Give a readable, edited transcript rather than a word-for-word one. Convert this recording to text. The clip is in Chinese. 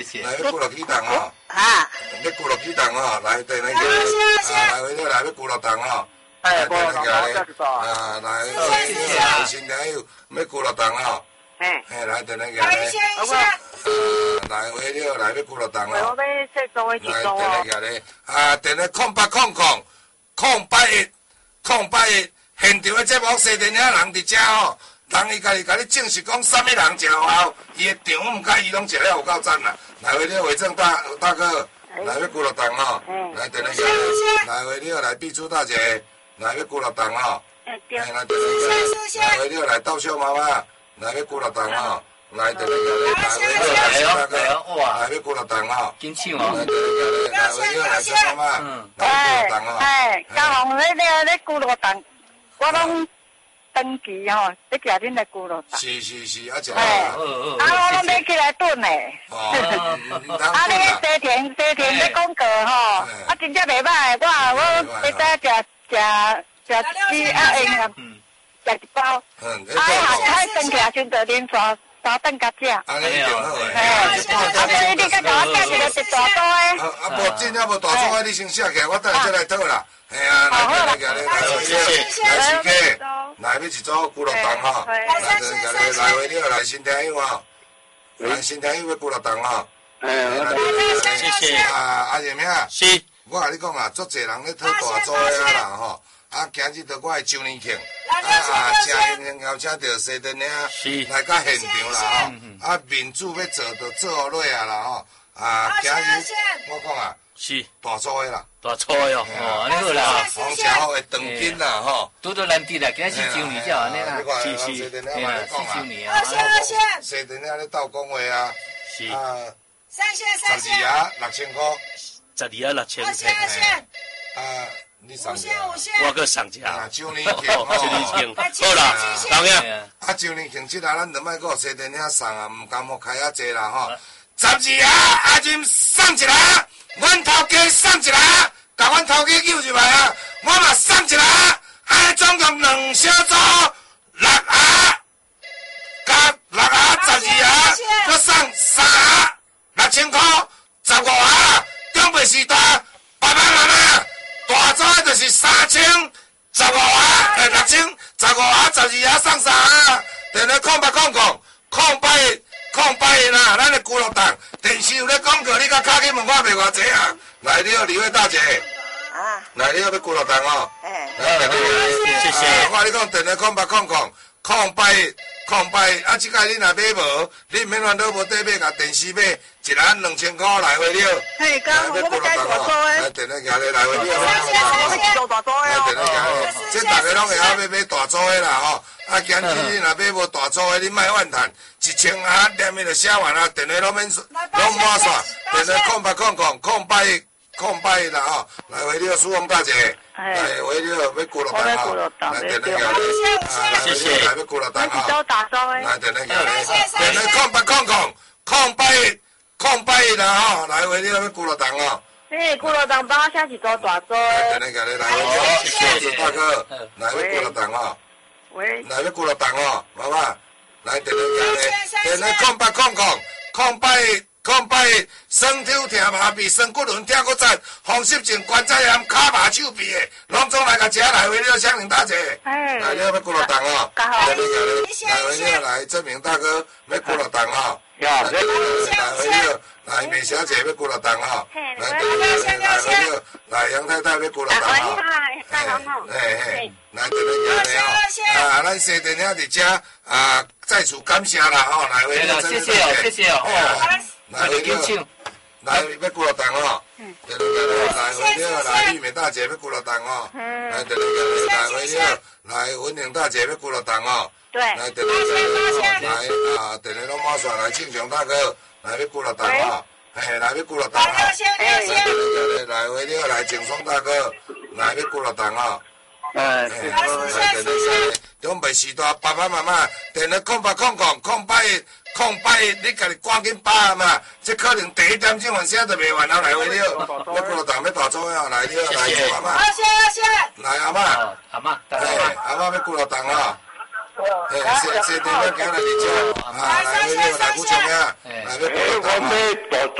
来要鼓落去档哦。 啊。 要鼓落去档哦，来等那个。来回头来要鼓落档哦。 哎，鼓落档来。 来来新朋友要鼓落档哦。嘿，来等那个。来回头来要鼓落档哦。 我要说做一做哦。 来等那个等那080001，现场的节目西电影人伫遮哦。人伊家己甲你证实讲，啥物人食有效，伊的场毋甲伊拢食了有够赞啦！来回了伟正大哥，来要鼓落档哦，来等那个，来回了来碧珠大姐，来要鼓落档哦，来等那个，来回了来稻秀妈妈，来要鼓落档哦，来等那个，来回了来新大哥，来要鼓落档哦， 紧唱哦， 来等那个，来回了来小妈妈，来鼓落档哦， 嘉宏你鼓落档，我拢。登记吼，你叫恁来鼓落档。 是，啊，就我拢要起来炖嘞。你西田咧广告吼，真正袂歹，我会使食鸡鸭食一包。还登起来先得恁三顿甲食。 安尼就好诶。 所以你甲我写一个一大组诶。 无真正无大组诶，你先写起来，我等下再来讨啦。嘿啊，来，来，来要一组鼓落档吼，来回了来新听友吼，来新听友要鼓落档吼， 谢谢。 阿叶明， 是， 我甲你讲啊，足侪人咧讨大组诶啦吼，今日到我诶周年庆，真荣幸邀请到西电影来到现场啦吼，民主要做就做落啊啦吼，今日我讲啊， 是大组诶啦。 大错哟，安尼好啦， 黄车好诶长巾啦，吼， 拄到难得啦，今日是周年才安尼啦，是， 四周年啊， 西电影咧斗讲话啊， 是 ，12啊6000块 ，12啊6000 块，你上只， 我搁上只， 周年庆， 周年庆，好啦，当然， 周年庆即下咱就莫搁西电影送啊，毋甘好开啊济啦吼，12啊阿金送一啦。阮头家送一个，甲阮头家救入来啊！我嘛送一个，总共2小组6盒，加6盒12盒，搁送3盒6000块，15盒中北时代8万啊！大组就是3000，15盒6000，15盒12盒送3盒，电话0800啦，咱的鼓落档，电视有咧广告，你甲卡去问我卖偌济啊？来了，李慧大姐。来了要鼓落档哦。 谢谢。 我你讲电话0800，即摆你若买无，你免烦恼无底买，甲电视买，一人2000块来回了。 嘿，刚我要改大组诶。 来电话行咧来回了。 我做大组诶。 来电话行咧，即大家拢会晓买大组诶啦吼。今日你若买无大组诶，你莫怨叹，1000盒店面就写完啊，电话拢满线，电话0800啦吼，来回了苏芳大姐，来回了要鼓落档吼，来电话行咧， 谢谢， 来要鼓落档吼，来电话行咧，电话0800啦吼，来回了要鼓落档吼。 鼓落档帮我写一组大组诶。电话行咧，来回了，谢谢大哥，来要鼓落档吼。 喂， 来要鼓落档哦，妈妈，来电话行咧，电话0800，酸抽疼麻痹，酸骨轮疼骨折，风湿症、关节炎、骹麻手臂的，拢总来甲食来回了香菱大姐，来了要鼓落档哦，电话行咧，来回了来证明大哥要鼓落档哦，来回了来美小姐要鼓落档哦，来回了来杨太太要鼓落档哦，嘿。来电话行咧咱西电影伫遮在此感谢啦吼，来回了， 谢谢哦， 来回了，来要鼓落档哦，电话行咧，来回了，来玉美大姐要鼓落档哦，来电话行咧，来回了，来文玲大姐要鼓落档哦，来电话行咧，来电话拢马上来庆祥大哥，来要鼓落档哦，嘿，来要鼓落档哦，来电话行咧，来回了，来景双大哥，来要鼓落档哦。中北时代爸爸妈妈电话0800，你家己赶紧打嘛，这可能第1点钟完声就袂完了来回了，要鼓落档要大组啊，来了来妈妈，来阿妈， 阿妈， 阿妈要鼓落档啊， 西店要行来去吃，来鼓掌呀，来要